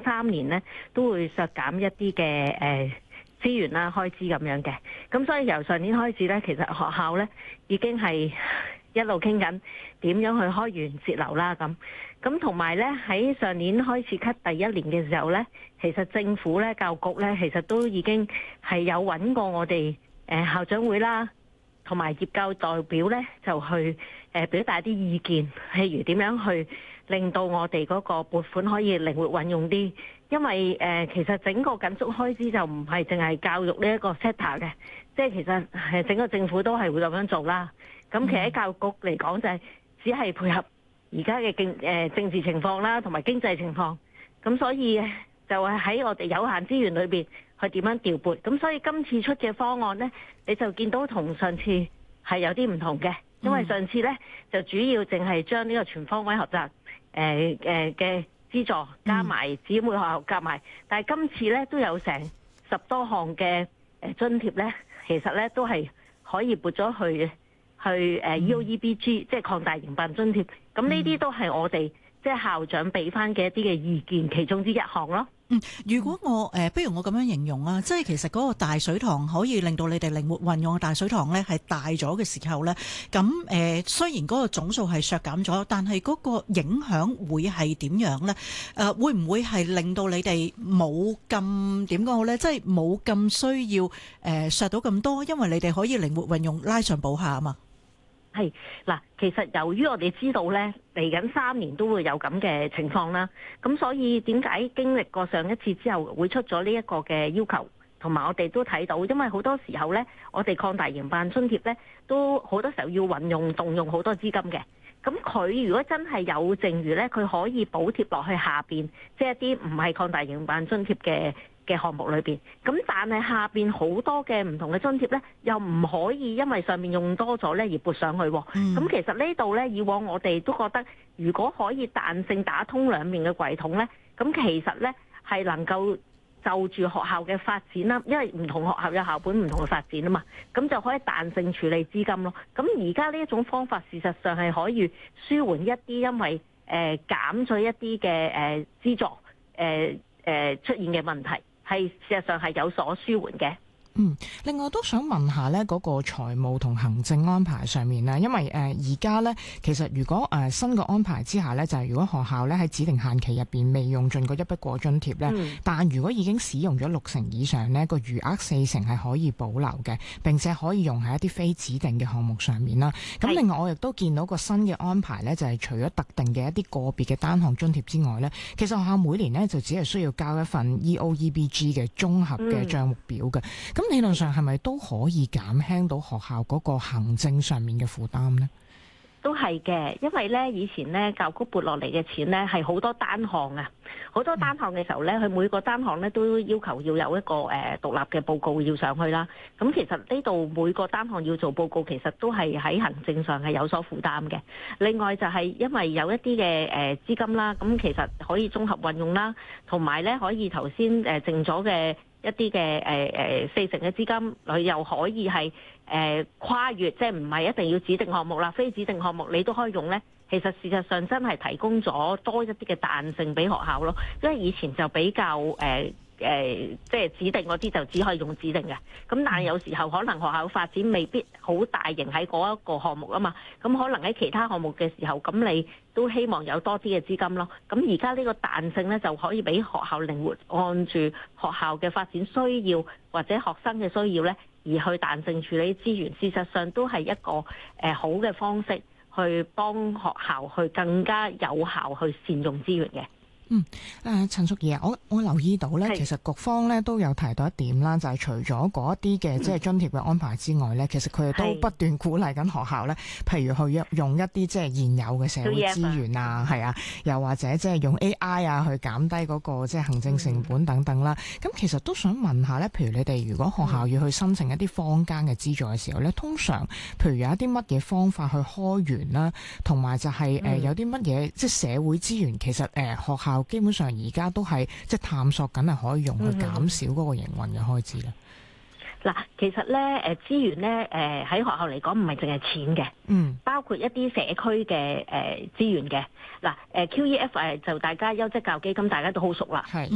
3年咧都會削減一啲嘅資源啦、開支咁樣嘅。咁所以由上年開始咧，其實學校咧已經係一路傾緊點樣去開源節流啦。咁同埋咧喺上年開始 cut 第一年嘅時候咧，其實政府咧、教育局咧，其實都已經係有揾過我哋校長會啦，同埋業界代表咧，就去表達啲意見，譬如點樣去令到我哋嗰個撥款可以靈活運用啲。因為其實整個緊縮開支就唔係淨係教育呢一個 sector 嘅，即係其實整個政府都係會咁樣做啦。咁其實喺教育局嚟講就係只係配合而家嘅政治情況啦，同埋經濟情況。咁所以就係喺我哋有限資源裏邊去點樣調撥。咁所以今次出嘅方案呢，你就見到同上次係有啲唔同嘅，因為上次呢就主要淨係將呢個全方位學習嘅資助加埋姊妹學校夾埋，但係今次呢都有成10多項嘅津貼呢，其實呢都係可以撥咗去EOEBG，即係擴大營辦津貼。咁呢啲都係我哋即係校長俾翻嘅一啲嘅意見，其中之一項咯。 如果我不如我咁樣形容啊，即係其實嗰個大水塘可以令到你哋靈活運用嘅大水塘咧，係大咗嘅時候咧，咁雖然嗰個總數係削減咗，但係嗰個影響會係點樣咧？會唔會係令到你哋冇咁點講好咧？即係冇咁需要削到咁多，因為你哋可以靈活運用，拉上補下啊嘛。 係嗱，其實由於我哋知道咧，嚟緊3年都會有咁嘅情況啦，咁所以點解經歷過上一次之後會出咗呢一個嘅要求，同埋我哋都睇到，因為好多時候咧，我哋擴大營辦津貼咧，都好多時候要動用好多資金嘅。咁佢如果真係有剩餘咧，佢可以補貼落去下邊，即係一啲唔係擴大營辦津貼嘅項目裏邊。咁但係下邊好多嘅唔同嘅津貼咧，又唔可以因為上面用多咗咧而撥上去。咁其實呢度咧，以往我哋都覺得，如果可以彈性打通兩面嘅櫃桶咧，咁其實咧係能夠就住學校嘅發展啦，因為唔同學校有校本唔同嘅發展啊嘛，咁就可以彈性處理資金咯。咁而家呢一種方法，事實上係可以舒緩一啲因為減咗一啲嘅資助出現嘅問題，係事實上係有所舒緩嘅。 另外都想問下呢嗰個財務同行政安排上面呢，因為而家呢，其實如果新嘅安排之下呢，就係如果學校呢喺指定限期入邊未用盡嗰一筆過津貼呢，但如果已經使用咗60%以上呢，個餘額40%係可以保留嘅，並且可以用喺一啲非指定嘅項目上面啦。咁另外我亦都見到個新嘅安排呢，就係除咗特定嘅一啲個別嘅單項津貼之外呢，其實學校每年呢就只係需要交一份 EOEBG 嘅綜合嘅帳目表嘅。咁理論上係咪都可以減輕到學校嗰個行政上面嘅負擔呢？ 都係嘅，因為咧以前咧教育局撥落嚟嘅錢咧係好多單項啊，好多單項嘅時候咧，佢每個單項咧都要求要有一個獨立嘅報告要上去啦。咁其實呢度每個單項要做報告，其實都係喺行政上係有所負擔嘅。另外就係因為有一啲嘅資金啦，咁其實可以綜合運用啦，同埋咧可以頭先剩咗嘅一啲嘅40%嘅資金，佢又可以係跨越，即係唔係一定要指定項目啦，非指定項目你都可以用呢。其實事實上真係提供咗多一啲嘅彈性俾學校咯，因為以前就比較即係指定嗰啲就只可以用指定嘅，咁但係有時候可能學校發展未必好大型喺嗰一個項目啊嘛，咁可能喺其他項目嘅時候，咁你都希望有多啲嘅資金咯。咁而家呢個彈性呢，就可以俾學校靈活按住學校嘅發展需要或者學生嘅需要呢，而去彈性處理資源。事實上都係一個好嘅方式去幫學校去更加有效去善用資源嘅。 陳淑儀啊，我留意到咧，其實局方咧都有提到一點啦，就係除咗嗰一啲嘅即係津貼嘅安排之外咧，其實佢哋都不斷鼓勵緊學校咧，譬如去用一啲即係現有嘅社會資源啊，係啊，又或者即係用 AI 啊去減低嗰個即係行政成本等等啦。咁其實都想問下咧，譬如你哋如果學校要去申請一啲坊間嘅資助嘅時候咧，通常譬如有一啲乜嘢方法去開源啦，同埋就係有啲乜嘢即係社會資源，其實學校基本上而家都係即係探索緊，係可以用去減少嗰個營運嘅開支咧。 嗱，其實咧資源咧喺學校嚟講唔係淨係錢嘅，包括一啲社區嘅資源嘅。嗱QEF 就大家優質教育基金大家都好熟啦。